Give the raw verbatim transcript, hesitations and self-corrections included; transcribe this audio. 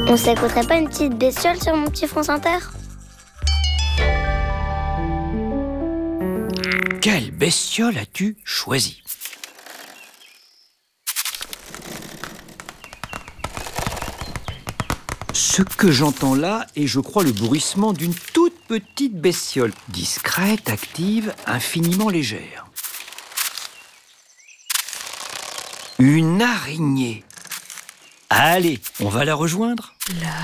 On s'écouterait pas une petite bestiole sur mon petit France Inter? Quelle bestiole as-tu choisi? Ce que j'entends là est, je crois, le bruissement d'une toute petite bestiole, discrète, active, infiniment légère. Une araignée. Allez, on va la rejoindre? La